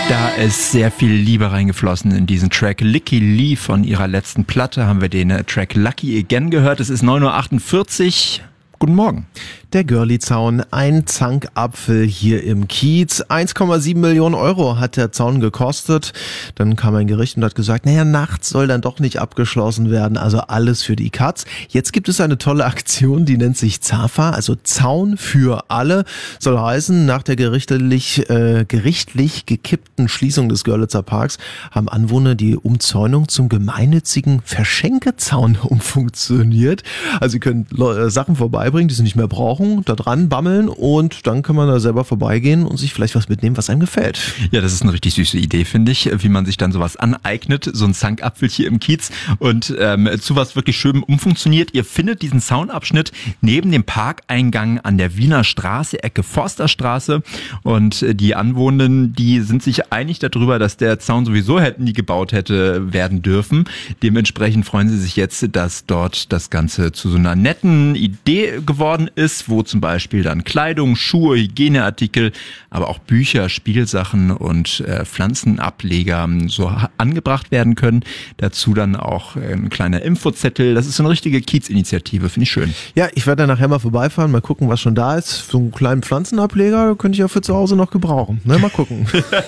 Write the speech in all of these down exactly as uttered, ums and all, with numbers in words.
Da ist sehr viel Liebe reingeflossen in diesen Track. Lykke Li von ihrer letzten Platte haben wir den Track Lucky Again gehört. Es ist neun Uhr achtundvierzig. Guten Morgen. Der Görli-Zaun, ein Zankapfel hier im Kiez. eins Komma sieben Millionen Euro hat der Zaun gekostet. Dann kam ein Gericht und hat gesagt, naja, nachts soll dann doch nicht abgeschlossen werden. Also alles für die Katz. Jetzt gibt es eine tolle Aktion, die nennt sich ZAFA, also Zaun für alle. Soll heißen, nach der gerichtlich, äh, gerichtlich gekippten Schließung des Görlitzer Parks haben Anwohner die Umzäunung zum gemeinnützigen Verschenkezaun umfunktioniert. Also sie können äh, Sachen vorbeibringen, die sie nicht mehr brauchen, da dran bammeln und dann kann man da selber vorbeigehen und sich vielleicht was mitnehmen, was einem gefällt. Ja, das ist eine richtig süße Idee, finde ich, wie man sich dann sowas aneignet, so ein Zankapfel hier im Kiez und ähm, zu was wirklich Schönem umfunktioniert. Ihr findet diesen Zaunabschnitt neben dem Parkeingang an der Wiener Straße, Ecke Forsterstraße, und die Anwohnenden, die sind sich einig darüber, dass der Zaun sowieso hätten nie gebaut hätte werden dürfen. Dementsprechend freuen sie sich jetzt, dass dort das Ganze zu so einer netten Idee geworden ist, wo zum Beispiel dann Kleidung, Schuhe, Hygieneartikel, aber auch Bücher, Spielsachen und äh, Pflanzenableger so angebracht werden können. Dazu dann auch ein kleiner Infozettel. Das ist so eine richtige Kiez-Initiative, finde ich schön. Ja, ich werde dann nachher mal vorbeifahren, mal gucken, was schon da ist. So einen kleinen Pflanzenableger könnte ich ja für zu Hause noch gebrauchen. Ne, mal gucken.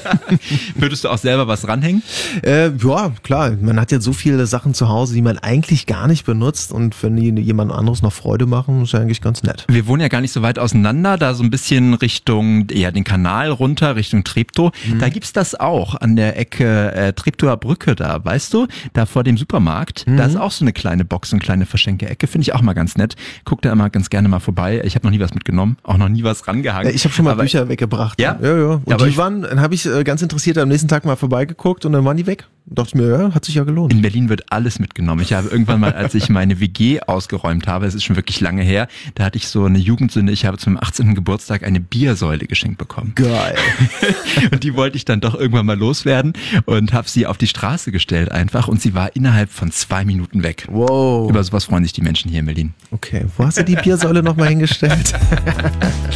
Würdest du auch selber was ranhängen? Äh, ja, klar. Man hat ja so viele Sachen zu Hause, die man eigentlich gar nicht benutzt, und wenn die jemand anderes noch Freude machen, ist ja eigentlich ganz nett. Wir wohnen ja gar nicht so weit auseinander, da so ein bisschen Richtung, ja, den Kanal runter, Richtung Treptow. Mhm. Da gibt's das auch an der Ecke äh, Treptower Brücke da, weißt du? Da vor dem Supermarkt. Mhm. Da ist auch so eine kleine Box, so eine kleine Verschenke-Ecke. Finde ich auch mal ganz nett. Guck da immer ganz gerne mal vorbei. Ich habe noch nie was mitgenommen, auch noch nie was rangehangen. Ja, ich habe schon mal aber, Bücher weggebracht. Ja? Ja, ja. Und ja, die ich, waren, dann habe ich äh, ganz interessiert am nächsten Tag mal vorbeigeguckt und dann waren die weg. Dachte mir, ja, hat sich ja gelohnt. In Berlin wird alles mitgenommen. Ich habe irgendwann mal, als ich meine W G ausgeräumt habe, es ist schon wirklich lange her, da hatte ich so eine Jugendsünde. Ich habe zum achtzehnten Geburtstag eine Biersäule geschenkt bekommen. Geil. Und die wollte ich dann doch irgendwann mal loswerden und habe sie auf die Straße gestellt einfach, und sie war innerhalb von zwei Minuten weg. Wow. Über sowas freuen sich die Menschen hier in Berlin. Okay, wo hast du die Biersäule nochmal hingestellt?